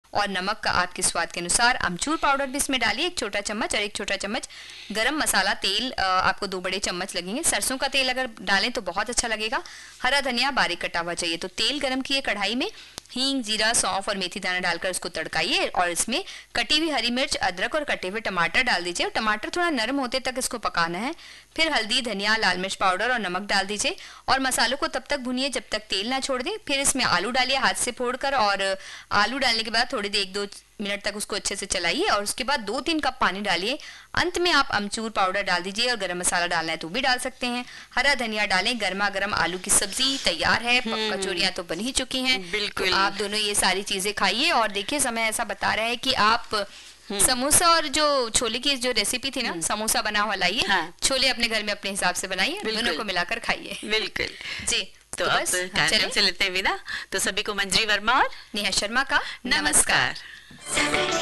और नमक का आपके स्वाद के अनुसार। अमचूर पाउडर भी इसमें डालिए 1 छोटा चम्मच, और 1 छोटा चम्मच गरम मसाला तेल आपको 2 बड़े चम्मच लगेंगे। सरसों का तेल अगर डालें तो बहुत अच्छा लगेगा। हरा धनिया बारीक कटा हुआ चाहिए। तो तेल गरम किए कढ़ाई में, हींग, जीरा, सौंफ और मेथी दाना डालकर उसको तड़काइए और इसमें कटी हुई हरी मिर्च, अदरक और कटे हुए टमाटर डाल दीजिए और टमाटर थोड़ा नरम होते तक इसको पकाना है। फिर हल्दी, धनिया, लाल मिर्च पाउडर और नमक डाल दीजिए और मसालों को तब तक भूनिए जब तक तेल ना छोड़ दे। फिर इसमें आलू डालिए हाथ से फोड़कर, और आलू डालने के बाद थोड़ी देर 1-2 मिनट तक उसको अच्छे से चलाइए और उसके बाद 2-3 कप पानी डालिए। अंत में आप अमचूर पाउडर डाल दीजिए और गरम मसाला डालना है तो भी डाल सकते हैं। हरा धनिया डालें। गर्मा गर्म आलू की सब्जी तैयार है। कचौरियां तो बन ही चुकी हैं। बिल्कुल। तो आप दोनों ये सारी चीजें खाइए। और देखिए समय ऐसा बता रहा है कि आप समोसा और जो छोले की जो रेसिपी थी ना, समोसा बना हुआ लाइए। हाँ। छोले अपने घर में अपने हिसाब से बनाइए, दोनों को मिलाकर खाइए। बिल्कुल जी। तो अब कार्यक्रम से लेते हैं विदा। तो सभी को मंजरी वर्मा और नेहा शर्मा का नमस्कार।